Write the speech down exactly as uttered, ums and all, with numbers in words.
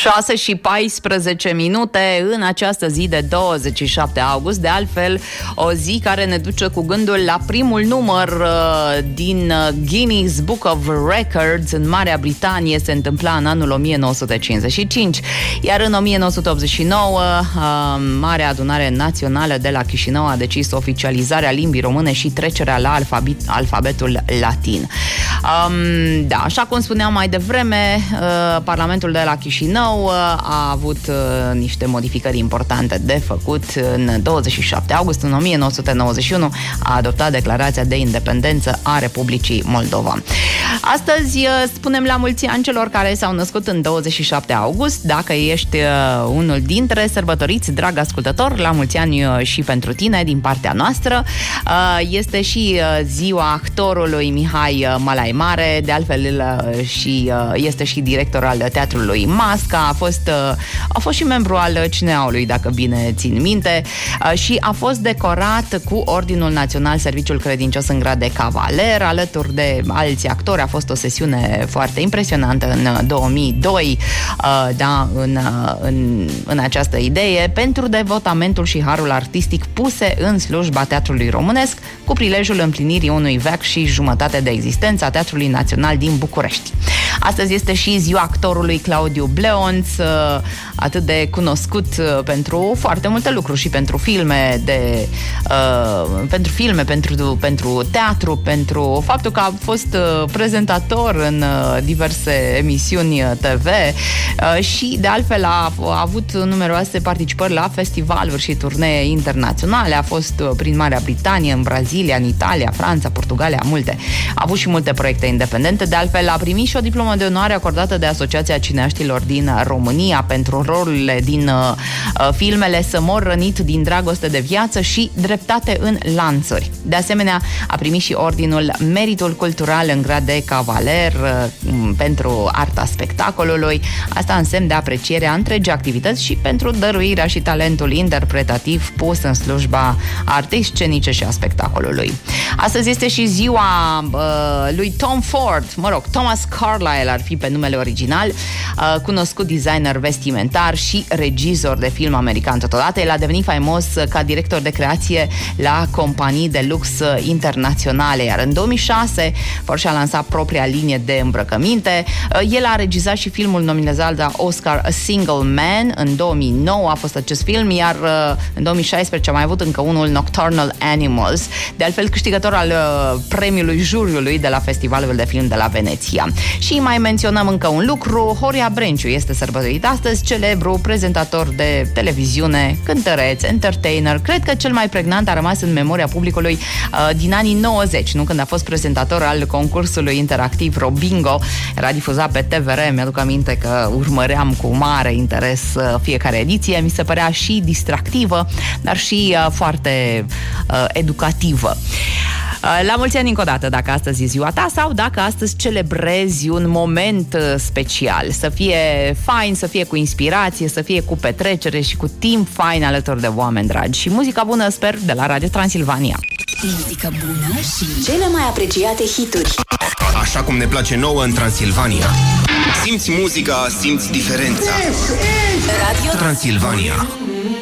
șase și paisprezece minute în această zi de douăzeci și șapte august, de altfel o zi care ne duce cu gândul la primul număr uh, din uh, Guinness Book of Records în Marea Britanie. Se întâmpla în anul o mie nouă sute cincizeci și cinci, iar în o mie nouă sute optzeci și nouă uh, Marea Adunare Națională de la Chișinău a decis oficializarea limbii române și trecerea la alfabet, alfabetul latin. Um, da, așa cum spuneam mai devreme, uh, Parlamentul de la Chișinău uh, a avut uh, niște modificări importante de făcut. În douăzeci și șapte august, în o mie nouă sute nouăzeci și unu, a adoptat Declarația de Independență a Republicii Moldova. Astăzi uh, spunem la mulți ani celor care s-au născut în douăzeci și șapte august. Dacă ești uh, unul dintre sărbătoriți, drag ascultător, la mulți ani uh, și pentru tine din partea noastră. Uh, este și uh, ziua actorului Mihai uh, Malai Mare, de altfel uh, și uh, este și director al Teatrului Masca, a fost, uh, a fost și membru al C N A-ului, dacă bine țin minte, uh, și a fost decorat cu Ordinul Național Serviciul Credincios în grad de cavaler, alături de alți actori. A fost o sesiune foarte impresionantă în două mii doi, uh, da, în, uh, în, în această idee, pentru devotamentul și harul artistic puse în slujba Teatrului Românesc, cu prilejul împlinirii unui veac și jumătate de existență a Teatrului Național din București. Astăzi este și ziua actorului Claudiu Bleonț, atât de cunoscut pentru foarte multe lucruri, și pentru filme, de, uh, pentru filme, pentru, pentru teatru, pentru faptul că a fost prezentator în diverse emisiuni T V uh, și de altfel a, a avut numeroase participări la festivaluri și turnee internaționale. A fost prin Marea Britanie, în Brazilia, în Italia, Franța, Portugalia, multe. A avut și multe proiecte independente. De altfel a primit și o diplomă de onoare acordată de Asociația Cineaștilor din România pentru rolurile din uh, filmele Să mor rănit, Din dragoste de viață și Dreptate în lanțuri. De asemenea, a primit și ordinul Meritul Cultural în grad de cavaler uh, pentru arta spectacolului. Asta în semn de apreciere a întregii activități și pentru dăruirea și talentul interpretativ pus în slujba artei scenice și a spectacolului. Astăzi este și ziua uh, lui Tom Ford, mă rog, Thomas Carlyle ar fi pe numele original, uh, cunoscut designer vestimentar și regizor de film american totodată. El a devenit faimos ca director de creație la companii de lux internaționale, iar în două mii șase Porsche a lansat propria linie de îmbrăcăminte. Uh, el a regizat și filmul nominalizat la Oscar A Single Man. În două mii nouă a fost acest film, iar uh, în două mii șaisprezece a mai avut încă unul, Nocturnal Animals, de altfel câștigător al uh, premiului juriului de la Festivalul de Film de la Veneția. Și mai menționăm încă un lucru: Horia Brenciu este sărbătorit astăzi, celebru prezentator de televiziune, cântăreț, entertainer. Cred că cel mai pregnant a rămas în memoria publicului uh, din anii nouăzeci, nu, când a fost prezentator al concursului interactiv Robingo. Era difuzat pe T V R, mi-aduc aminte că urmăream cu mare interes uh, fiecare ediție. Mi se părea și distractivă, dar și uh, foarte uh, educativă. La mulți ani încă o dată, dacă astăzi e ziua ta sau dacă astăzi celebrezi un moment special. Să fie fain, să fie cu inspirație, să fie cu petrecere și cu timp fain alături de oameni dragi. Și muzica bună, sper, de la Radio Transilvania. Muzică bună și cele mai apreciate hituri. Așa cum ne place nouă în Transilvania. Simți muzica, simți diferența. Radio Transilvania.